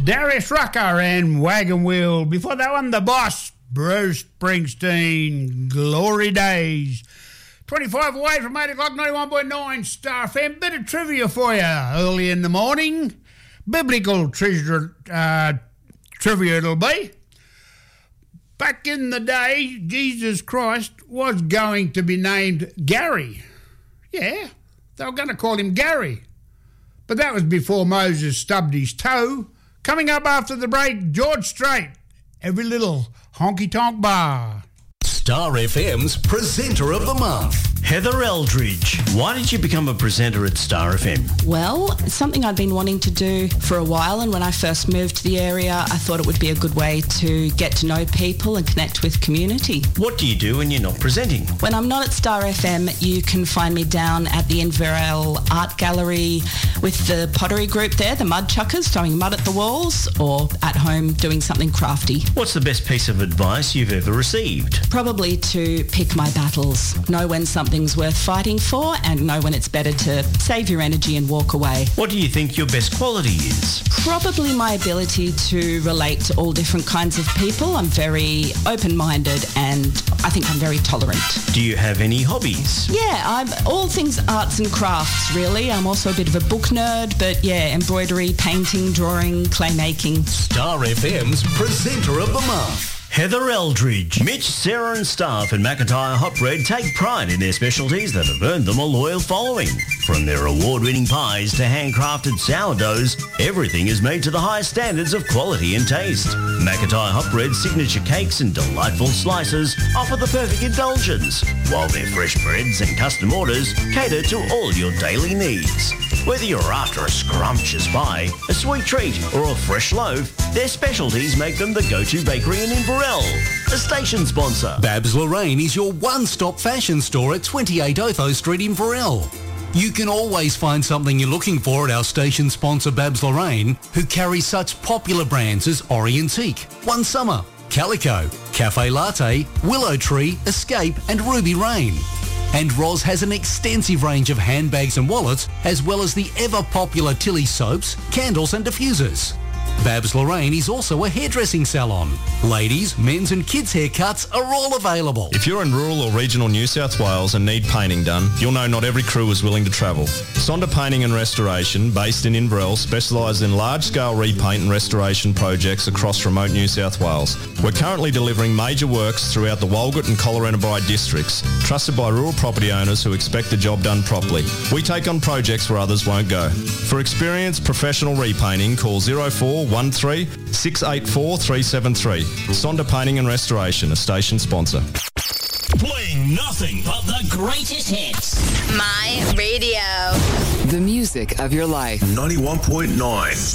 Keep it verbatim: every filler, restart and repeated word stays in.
Darius Rucker and Wagon Wheel. Before that one, The Boss, Bruce Springsteen, Glory Days. twenty-five away from eight o'clock, ninety-one point nine Star F M. Bit of trivia for you early in the morning. Biblical treasure, uh, trivia it'll be. Back in the day, Jesus Christ was going to be named Gary. Yeah, they were going to call him Gary. But that was before Moses stubbed his toe. Coming up after the break, George Strait, Every Little Honky-Tonk Bar. Star F M's Presenter of the Month. Heather Eldridge, why did you become a presenter at Star F M? Well, it's something I'd been wanting to do for a while, and when I first moved to the area, I thought it would be a good way to get to know people and connect with community. What do you do when you're not presenting? When I'm not at Star F M, you can find me down at the Inverell Art Gallery with the pottery group there, the Mud Chuckers, throwing mud at the walls, or at home doing something crafty. What's the best piece of advice you've ever received? Probably to pick my battles. Know when something's worth fighting for and know when it's better to save your energy and walk away. What do you think your best quality is? Probably my ability to relate to all different kinds of people. I'm very open-minded and I think I'm very tolerant. Do you have any hobbies? Yeah, I'm all things arts and crafts, really. I'm also a bit of a book nerd, but yeah, embroidery, painting, drawing, clay making. Star F M's Presenter of the Month. Heather Eldridge. Mitch, Sarah and staff at McIntyre Hot Bread take pride in their specialties that have earned them a loyal following. From their award-winning pies to handcrafted sourdoughs, everything is made to the highest standards of quality and taste. McIntyre Hot Bread's signature cakes and delightful slices offer the perfect indulgence, while their fresh breads and custom orders cater to all your daily needs. Whether you're after a scrumptious pie, a sweet treat, or a fresh loaf, their specialties make them the go-to bakery in Inverell, a station sponsor. Babs Lorraine is your one-stop fashion store at twenty-eight Otho Street in Inverell. You can always find something you're looking for at our station sponsor Babs Lorraine, who carries such popular brands as Orientique, One Summer, Calico, Cafe Latte, Willow Tree, Escape and Ruby Rain. And Roz has an extensive range of handbags and wallets, as well as the ever-popular Tilly soaps, candles and diffusers. Babs Lorraine is also a hairdressing salon. Ladies, men's and kids' haircuts are all available. If you're in rural or regional New South Wales and need painting done, you'll know not every crew is willing to travel. Sonda Painting and Restoration, based in Inverell, specialise in large-scale repaint and restoration projects across remote New South Wales. We're currently delivering major works throughout the Walgett and Collarenebri districts, trusted by rural property owners who expect the job done properly. We take on projects where others won't go. For experienced professional repainting, call zero four one three six eight four three seven three. Sonda Painting and Restoration, a station sponsor. Playing nothing but the greatest hits. My radio. The music of your life. ninety-one point nine.